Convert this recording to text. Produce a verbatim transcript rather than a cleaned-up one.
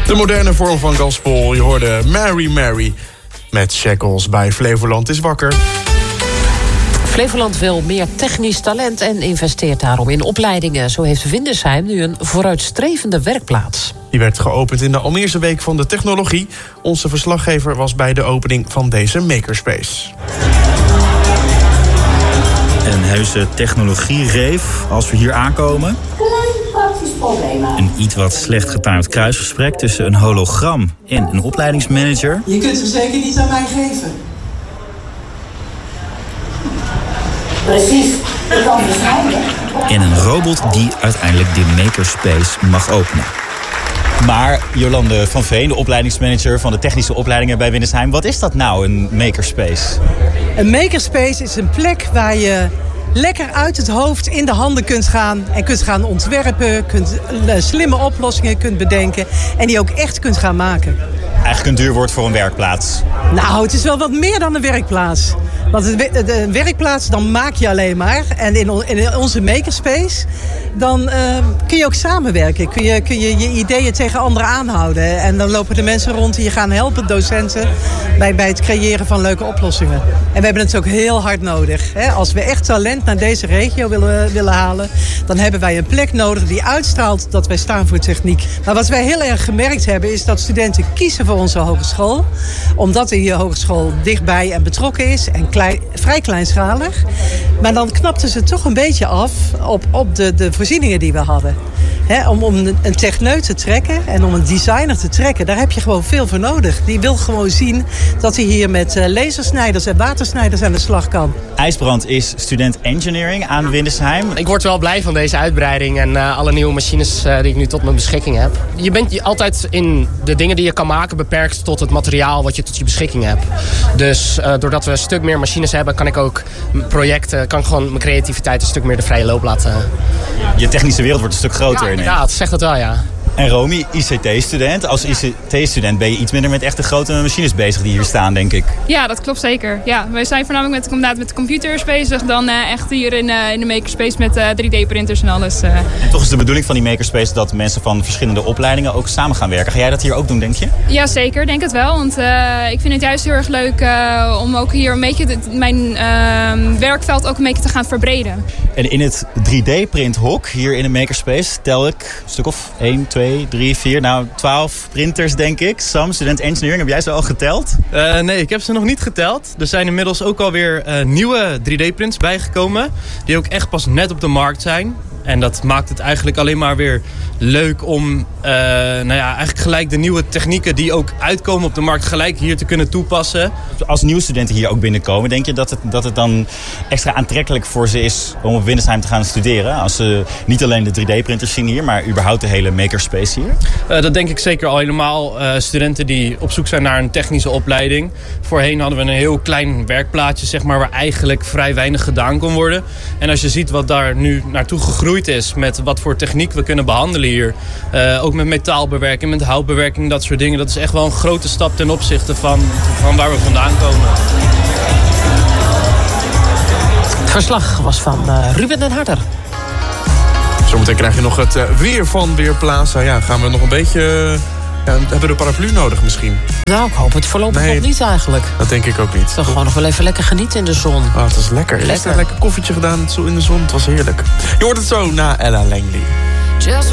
De moderne vorm van gospel. Je hoorde Mary Mary met Shackles bij Flevoland is wakker. Flevoland wil meer technisch talent en investeert daarom in opleidingen. Zo heeft Windesheim nu een vooruitstrevende werkplaats. Die werd geopend in de Almeerse Week van de Technologie. Onze verslaggever was bij de opening van deze makerspace. Een heuse technologie-reef als we hier aankomen. Een iets wat slecht getimed kruisgesprek tussen een hologram en een opleidingsmanager. Je kunt ze zeker niet aan mij geven. Precies, ik kan beschrijven. En een robot die uiteindelijk de makerspace mag openen. Maar Jolande van Veen, de opleidingsmanager van de technische opleidingen bij Windesheim. Wat is dat nou, een makerspace? Een makerspace is een plek waar je lekker uit het hoofd in de handen kunt gaan. En kunt gaan ontwerpen, kunt slimme oplossingen kunt bedenken. En die ook echt kunt gaan maken. Eigenlijk een duur woord voor een werkplaats. Nou, het is wel wat meer dan een werkplaats. Want de werkplaats, dan maak je alleen maar. En in, in onze makerspace, dan uh, kun je ook samenwerken. Kun je, kun je je ideeën tegen anderen aanhouden. En dan lopen de mensen rond die je gaan helpen, docenten, bij, bij het creëren van leuke oplossingen. En we hebben het ook heel hard nodig. Hè? Als we echt talent naar deze regio willen, willen halen, dan hebben wij een plek nodig die uitstraalt dat wij staan voor techniek. Maar wat wij heel erg gemerkt hebben, is dat studenten kiezen voor onze hogeschool. Omdat die hogeschool dichtbij en betrokken is en klein, vrij kleinschalig. Maar dan knapten ze toch een beetje af op, op de, de voorzieningen die we hadden. He, om, om een techneut te trekken en om een designer te trekken, daar heb je gewoon veel voor nodig. Die wil gewoon zien dat hij hier met uh, lasersnijders en watersnijders aan de slag kan. IJsbrand is student engineering aan Windesheim. Ik word wel blij van deze uitbreiding en uh, alle nieuwe machines uh, die ik nu tot mijn beschikking heb. Je bent je altijd in de dingen die je kan maken beperkt tot het materiaal wat je tot je beschikking hebt. Dus uh, doordat we een stuk meer machines hebben, kan ik ook projecten, kan ik gewoon mijn creativiteit een stuk meer de vrije loop laten. Je technische wereld wordt een stuk groter. Ja, ja, het zegt dat wel, ja. En Romy, I C T-student. Als I C T-student ben je iets minder met echte grote machines bezig die hier staan, denk ik. Ja, dat klopt zeker. Ja, wij zijn voornamelijk met, inderdaad met de computers bezig. Dan uh, echt hier in, uh, in de makerspace met uh, drie D-printers en alles. Uh. En toch is de bedoeling van die makerspace dat mensen van verschillende opleidingen ook samen gaan werken. Ga jij dat hier ook doen, denk je? Ja, zeker. Denk het wel. Want uh, ik vind het juist heel erg leuk uh, om ook hier een beetje de, mijn uh, werkveld ook een beetje te gaan verbreden. En in het drie D-printhok hier in de makerspace tel ik een stuk of één, twee, drie, vier, nou twaalf printers denk ik. Sam, student engineering, heb jij ze al geteld? Uh, nee, ik heb ze nog niet geteld. Er zijn inmiddels ook alweer uh, nieuwe drie D-prints bijgekomen. Die ook echt pas net op de markt zijn. En dat maakt het eigenlijk alleen maar weer leuk om uh, nou ja, eigenlijk gelijk de nieuwe technieken die ook uitkomen op de markt gelijk hier te kunnen toepassen. Als nieuwstudenten hier ook binnenkomen, denk je dat het, dat het dan extra aantrekkelijk voor ze is om op Windesheim te gaan studeren? Als ze niet alleen de drie D-printers zien hier, maar überhaupt de hele makerspace hier? Uh, dat denk ik zeker al helemaal. Uh, studenten die op zoek zijn naar een technische opleiding. Voorheen hadden we een heel klein werkplaatje, zeg maar, waar eigenlijk vrij weinig gedaan kon worden. En als je ziet wat daar nu naartoe gegroeid is, met wat voor techniek we kunnen behandelen hier. Uh, ook met metaalbewerking, met houtbewerking, dat soort dingen. Dat is echt wel een grote stap ten opzichte van, van waar we vandaan komen. Het verslag was van uh, Ruben den Harder. Zometeen krijg je nog het uh, weer van Weerplaza. Ja, gaan we nog een beetje... Uh, ja, hebben we de paraplu nodig misschien? Nou, ik hoop het voorlopig nee, nog niet eigenlijk. Dat denk ik ook niet. Toch gewoon nog wel even lekker genieten in de zon. Oh, het was lekker. Lekker. Lekker koffietje gedaan zo in de zon. Het was heerlijk. Je hoort het zo na Ella Langley.